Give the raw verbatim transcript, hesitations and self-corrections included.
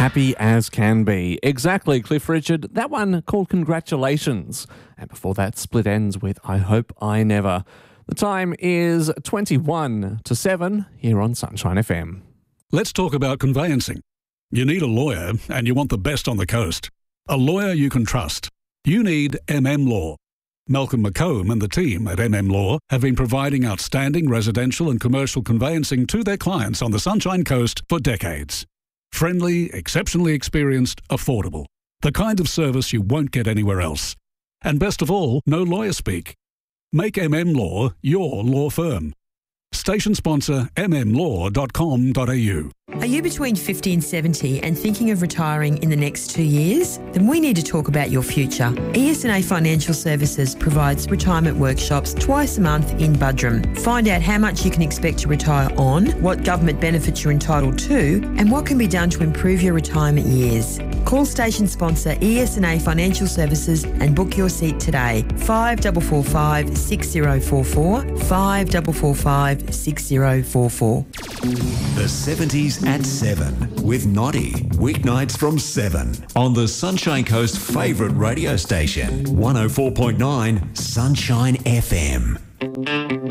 Happy as can be. Exactly, Cliff Richard. That one called Congratulations. And before that, Split Ends with I Hope I Never. The time is twenty-one to seven here on Sunshine F M. Let's talk about conveyancing. You need a lawyer and you want the best on the coast. A lawyer you can trust. You need M M Law. Malcolm McComb and the team at M M Law have been providing outstanding residential and commercial conveyancing to their clients on the Sunshine Coast for decades. Friendly, exceptionally experienced, affordable. The kind of service you won't get anywhere else. And best of all, no lawyer speak. Make M M Law your law firm. Station sponsor m m law dot com dot a u. Are you between fifty and seventy and thinking of retiring in the next two years? Then we need to talk about your future. E S N A Financial Services provides retirement workshops twice a month in Buderim. Find out how much you can expect to retire on, what government benefits you're entitled to, and what can be done to improve your retirement years. Call station sponsor E S N A Financial Services and book your seat today. five four four five, six zero four four, five four four five, six zero four four. The seventies at seven with Noddy. Weeknights from seven on the Sunshine Coast favourite radio station, one oh four point nine Sunshine F M.